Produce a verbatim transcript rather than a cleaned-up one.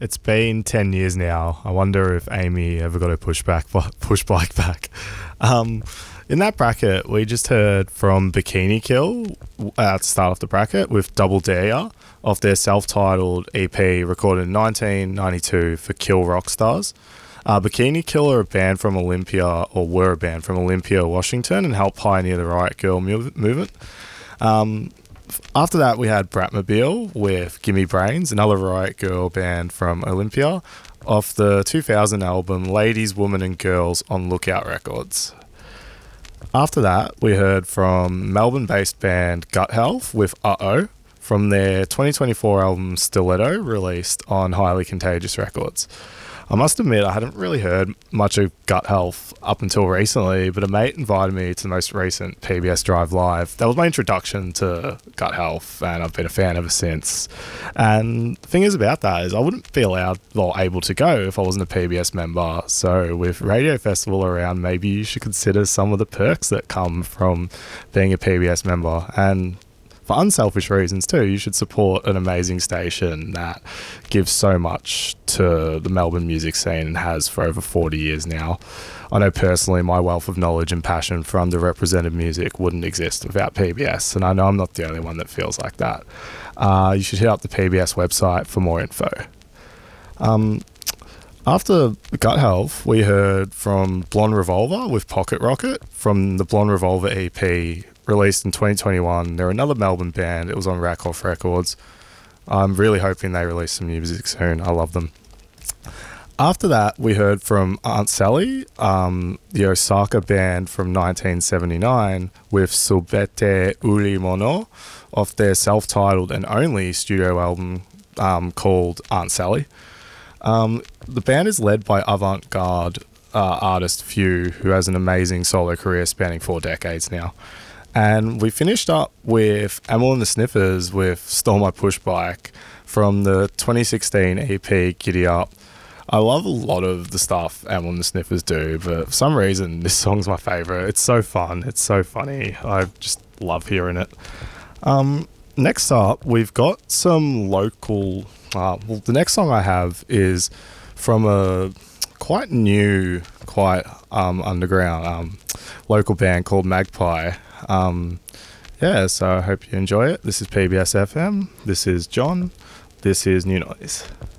It's been ten years now. I wonder if Amy ever got her push back, push bike back. Um, in that bracket, we just heard from Bikini Kill at the start of the bracket with Double Dare off their self-titled E P recorded in nineteen ninety-two for Kill Rockstars. Uh, Bikini Kill are a band from Olympia, or were a band from Olympia, Washington, and helped pioneer the Riot Girl move- movement. Um, After that, we had Bratmobile with Gimme Brains, another Riot Girl band from Olympia, off the two thousand album Ladies, Women and Girls on Lookout Records. After that, we heard from Melbourne-based band Gut Health with Uh-Oh from their twenty twenty-four album Stiletto, released on Highly Contagious Records. I must admit, I hadn't really heard much of Gut Health up until recently, but a mate invited me to the most recent P B S Drive Live. That was my introduction to Gut Health, and I've been a fan ever since. And the thing is about that is I wouldn't be allowed or able to go if I wasn't a P B S member. So with Radio Festival around, maybe you should consider some of the perks that come from being a P B S member. And for unselfish reasons too, you should support an amazing station that gives so much to the Melbourne music scene and has for over forty years now. I know personally my wealth of knowledge and passion for underrepresented music wouldn't exist without P B S, and I know I'm not the only one that feels like that. Uh, you should hit up the P B S website for more info. Um, after Gut Health, we heard from Blonde Revolver with Pocket Rocket from the Blonde Revolver E P released in twenty twenty-one. They're another Melbourne band. It was on Rakoff Records. I'm really hoping they release some music soon. I love them. After that, we heard from Aunt Sally, um, the Osaka band from nineteen seventy-nine, with Subete Uri Mono off their self-titled and only studio album um, called Aunt Sally. Um, the band is led by avant-garde uh, artist Few, who has an amazing solo career spanning four decades now. And we finished up with Amyl and the Sniffers with Stole My Push Bike from the twenty sixteen E P Giddy Up. I love a lot of the stuff Amyl and the Sniffers do, but for some reason this song's my favourite. It's so fun, it's so funny, I just love hearing it. Um, next up, we've got some local... Uh, well, the next song I have is from a quite new, quite um, underground um, local band called Magpie. Um, yeah, so I hope you enjoy it. This is P B S F M. This is John. This is New Noise.